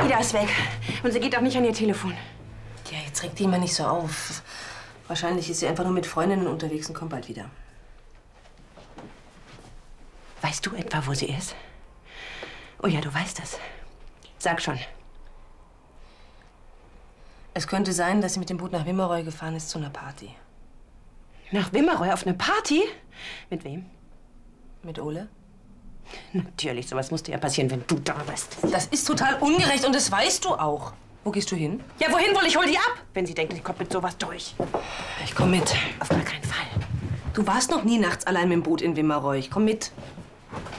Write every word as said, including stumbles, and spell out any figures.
Ida ist weg. Und sie geht auch nicht an ihr Telefon. Ja, jetzt reg dich mal nicht so auf. Wahrscheinlich ist sie einfach nur mit Freundinnen unterwegs und kommt bald wieder. Weißt du etwa, wo sie ist? Oh ja, du weißt es. Sag schon. Es könnte sein, dass sie mit dem Boot nach Wimmereu gefahren ist zu einer Party. Nach Wimmereu auf eine Party? Mit wem? Mit Ole? Natürlich, sowas musste ja passieren, wenn du da bist. Das ist total ungerecht und das weißt du auch. Wo gehst du hin? Ja, wohin wohl? Ich hol die ab, wenn sie denkt, ich komm mit sowas durch. Ich komm mit. Auf gar keinen Fall. Du warst noch nie nachts allein mit dem Boot in Wimmereu. Ich komm mit.